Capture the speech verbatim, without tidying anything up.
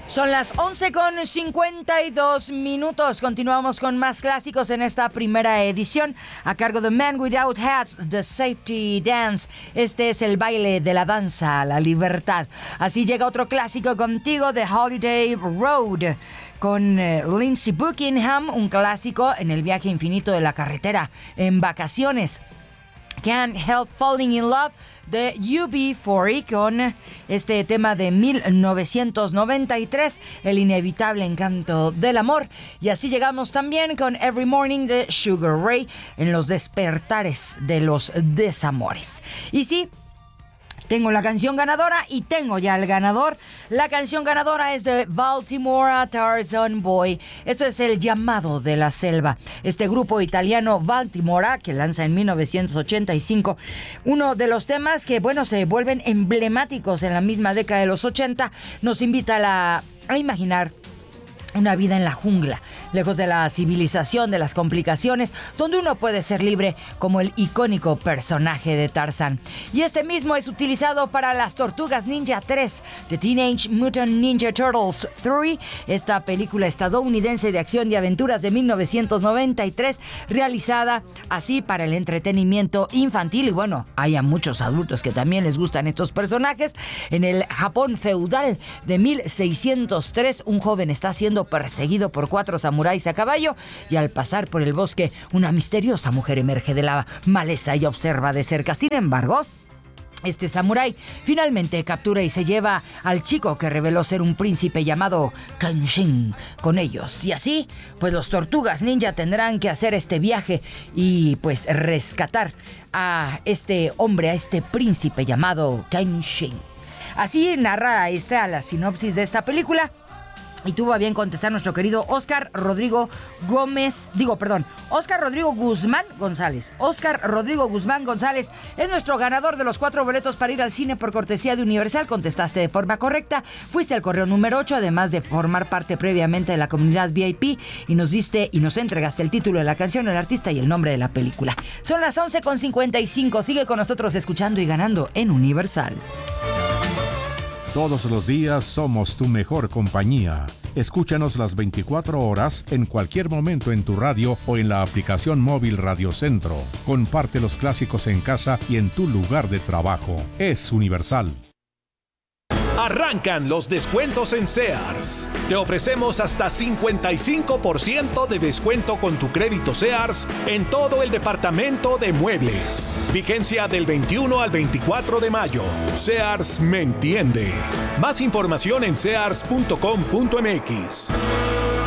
Son las once con cincuenta y dos minutos. Continuamos con más clásicos en esta primera edición a cargo de Men Without Hats, The Safety Dance. Este es el baile de la danza a la libertad. Así llega otro clásico contigo, The Holiday Road, con eh, Lindsey Buckingham, un clásico en el viaje infinito de la carretera en vacaciones. Can't Help Falling in Love de U B cuarenta con este tema de mil novecientos noventa y tres, el inevitable encanto del amor. Y así llegamos también con Every Morning de Sugar Ray en los despertares de los desamores. Y sí, tengo la canción ganadora y tengo ya el ganador. La canción ganadora es de Baltimore Tarzan Boy. Esto es El llamado de la selva. Este grupo italiano Baltimore que lanza en mil novecientos ochenta y cinco uno de los temas que, bueno, se vuelven emblemáticos en la misma década de los ochenta. Nos invita a, la, a imaginar una vida en la jungla, lejos de la civilización, de las complicaciones, donde uno puede ser libre como el icónico personaje de Tarzán. Y este mismo es utilizado para las Tortugas Ninja tres, The Teenage Mutant Ninja Turtles tres, esta película estadounidense de acción y aventuras de mil novecientos noventa y tres, realizada así para el entretenimiento infantil. Y bueno, hay a muchos adultos que también les gustan estos personajes. En el Japón feudal de mil seiscientos tres, un joven está siendo perseguido por cuatro samuráis a caballo y al pasar por el bosque una misteriosa mujer emerge de la maleza y observa de cerca. Sin embargo, este samurái finalmente captura y se lleva al chico que reveló ser un príncipe llamado Kenshin con ellos. Y así, pues los Tortugas Ninja tendrán que hacer este viaje y pues rescatar a este hombre, a este príncipe llamado Kenshin. Así narra esta la sinopsis de esta película. Y tuvo a bien contestar nuestro querido Óscar Rodrigo Gómez, digo, perdón, Óscar Rodrigo Guzmán González. Óscar Rodrigo Guzmán González es nuestro ganador de los cuatro boletos para ir al cine por cortesía de Universal. Contestaste de forma correcta, fuiste al correo número ocho, además de formar parte previamente de la comunidad V I P, y nos diste y nos entregaste el título de la canción, el artista y el nombre de la película. Son las once con cincuenta y cinco, sigue con nosotros escuchando y ganando en Universal. Todos los días somos tu mejor compañía. Escúchanos las veinticuatro horas en cualquier momento en tu radio o en la aplicación móvil Radio Centro. Comparte los clásicos en casa y en tu lugar de trabajo. Es Universal. Arrancan los descuentos en Sears. Te ofrecemos hasta cincuenta y cinco por ciento de descuento con tu crédito Sears en todo el departamento de muebles. Vigencia del veintiuno al veinticuatro de mayo. Sears me entiende. Más información en sears punto com punto m x.